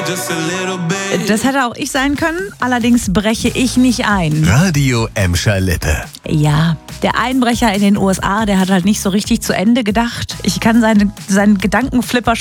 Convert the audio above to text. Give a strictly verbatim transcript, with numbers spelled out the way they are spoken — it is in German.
Das hätte auch ich sein können, allerdings breche ich nicht ein. Radio Emscher Lippe. Ja, der Einbrecher in den U S A, der hat halt nicht so richtig zu Ende gedacht. Ich kann seine, seinen Gedankenflipper